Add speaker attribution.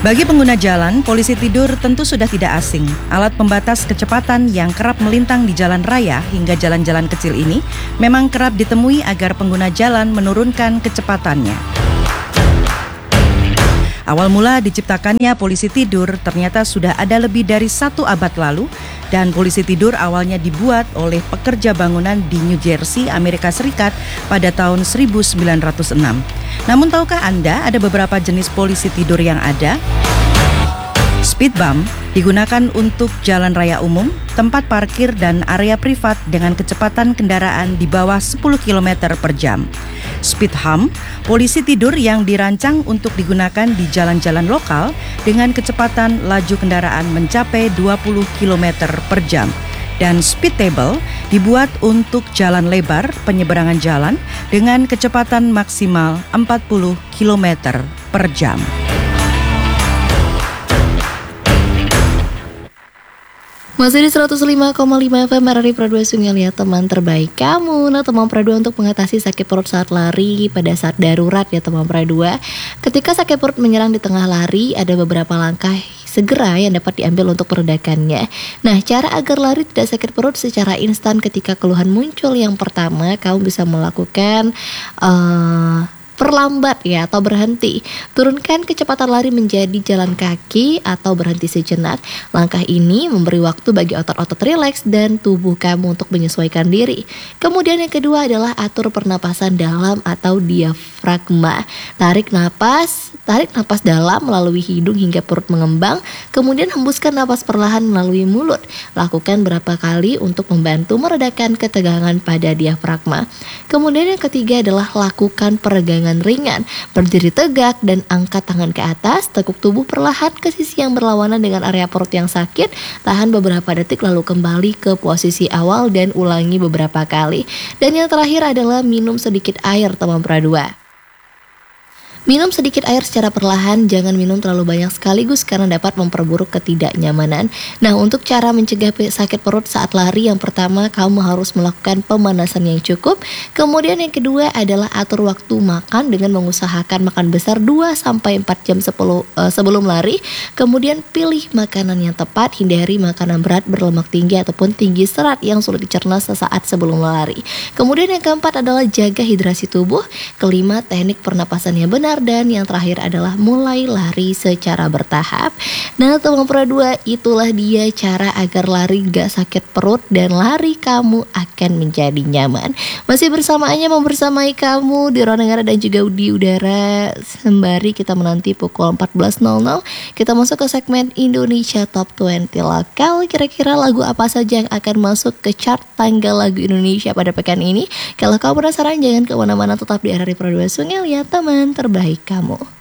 Speaker 1: Bagi pengguna jalan, polisi tidur tentu sudah tidak asing. Alat pembatas kecepatan yang kerap melintang di jalan raya hingga jalan-jalan kecil ini memang kerap ditemui agar pengguna jalan menurunkan kecepatannya. Awal mula diciptakannya polisi tidur ternyata sudah ada lebih dari 1 abad lalu, dan polisi tidur awalnya dibuat oleh pekerja bangunan di New Jersey, Amerika Serikat pada tahun 1906. Namun tahukah Anda ada beberapa jenis polisi tidur yang ada? Speed bump digunakan untuk jalan raya umum, tempat parkir dan area privat dengan kecepatan kendaraan di bawah 10 km per jam. Speed hump, polisi tidur yang dirancang untuk digunakan di jalan-jalan lokal dengan kecepatan laju kendaraan mencapai 20 km per jam. Dan speed table dibuat untuk jalan lebar penyeberangan jalan dengan kecepatan maksimal 40 km per jam.
Speaker 2: Masih di 105,5 FM RRI Pro 2 Sungai Liat, teman terbaik kamu. Nah, teman Pro 2, untuk mengatasi sakit perut saat lari pada saat darurat ya teman Pro 2. Ketika sakit perut menyerang di tengah lari, ada beberapa langkah segera yang dapat diambil untuk meredakannya. Nah, cara agar lari tidak sakit perut secara instan ketika keluhan muncul, yang pertama, kamu bisa melakukan perlambat ya atau berhenti. Turunkan kecepatan lari menjadi jalan kaki atau berhenti sejenak. Langkah ini memberi waktu bagi otot-otot rileks dan tubuh kamu untuk menyesuaikan diri. Kemudian yang kedua adalah atur pernapasan dalam atau diafragma. Tarik napas dalam melalui hidung hingga perut mengembang. Kemudian hembuskan napas perlahan melalui mulut. Lakukan berapa kali untuk membantu meredakan ketegangan pada diafragma. Kemudian yang ketiga adalah lakukan peregangan ringan, berdiri tegak dan angkat tangan ke atas, tekuk tubuh perlahan ke sisi yang berlawanan dengan area perut yang sakit, tahan beberapa detik lalu kembali ke posisi awal dan ulangi beberapa kali. Dan yang terakhir adalah minum sedikit air teman Pradua. Minum sedikit air secara perlahan, jangan minum terlalu banyak sekaligus karena dapat memperburuk ketidaknyamanan. Nah, untuk cara mencegah sakit perut saat lari, yang pertama kamu harus melakukan pemanasan yang cukup. Kemudian yang kedua adalah atur waktu makan dengan mengusahakan makan besar 2-4 jam sebelum lari. Kemudian pilih makanan yang tepat, hindari makanan berat berlemak tinggi ataupun tinggi serat yang sulit dicerna sesaat sebelum lari. Kemudian yang keempat adalah jaga hidrasi tubuh. Kelima, teknik pernapasan yang benar. Dan yang terakhir adalah mulai lari secara bertahap. Nah teman Pro 2, itulah dia cara agar lari gak sakit perut dan lari kamu akan menjadi nyaman. Masih bersamanya membersamai kamu di ruang dengar dan juga di udara sembari kita menanti pukul 14.00. Kita masuk ke segmen Indonesia Top 20 Lokal. Kira-kira lagu apa saja yang akan masuk ke chart tanggal lagu Indonesia pada pekan ini? Kalau kamu penasaran, jangan kemana-mana, tetap di RRI Pro 2 Sungai Liat, teman terbaik kamu.